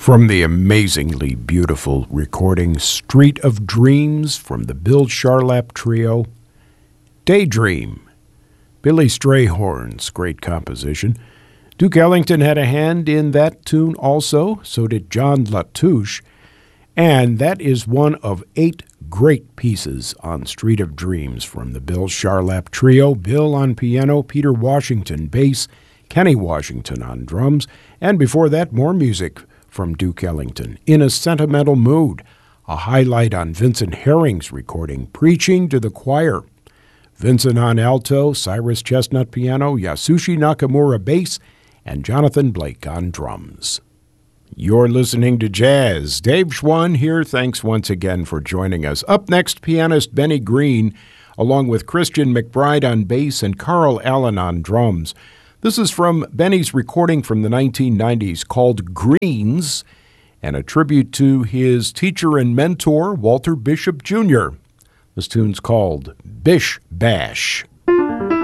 From the amazingly beautiful recording Street of Dreams from the Bill Charlap Trio, Daydream, Billy Strayhorn's great composition. Duke Ellington had a hand in that tune also, so did John Latouche, and that is one of 8 great pieces on Street of Dreams from the Bill Charlap Trio. Bill on piano, Peter Washington bass, Kenny Washington on drums, and before that, more music from Duke Ellington, In a Sentimental Mood, a highlight on Vincent Herring's recording, Preaching to the Choir. Vincent on alto, Cyrus Chestnut piano, Yasushi Nakamura bass, and Jonathan Blake on drums. You're listening to Jazz. Dave Schwann here. Thanks once again for joining us. Up next, pianist Benny Green, along with Christian McBride on bass and Carl Allen on drums. This is from Benny's recording from the 1990s called Greens, and a tribute to his teacher and mentor, Walter Bishop Jr. This tune's called Bish Bash.